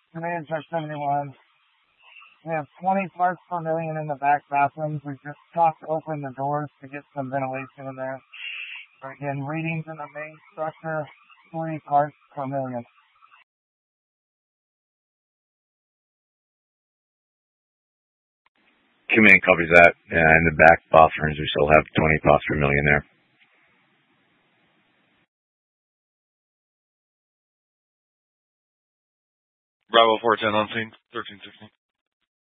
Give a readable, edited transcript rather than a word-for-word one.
Command Truck 71. We have 20 parts per million in the back bathrooms. We just talked to open the doors to get some ventilation in there. But again, readings in the main structure, 3 parts per million. Command copies that. In the back bathrooms, we still have 20 parts per million there. Bravo 410 on scene, 1316.